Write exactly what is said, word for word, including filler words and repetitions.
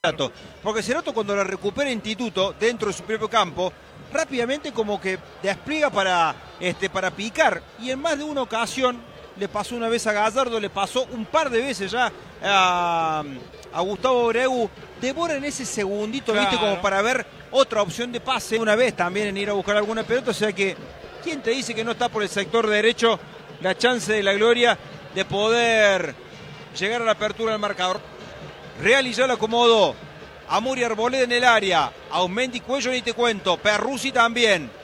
Porque Cerrato, cuando la recupera Instituto dentro de su propio campo, rápidamente como que despliega para, este, para picar. Y en más de una ocasión le pasó una vez a Gallardo, le pasó un par de veces ya a, a Gustavo Bregu. Devora en ese segundito, claro, ¿viste? Como para ver otra opción de pase. Una vez también en ir a buscar alguna pelota. O sea que, ¿quién te dice que no está por el sector derecho la chance de la gloria de poder llegar a la apertura del marcador? Real ya lo acomodó. Amuri Arboleda en el área. Aumendi Cuello ni te cuento. Perruzzi también.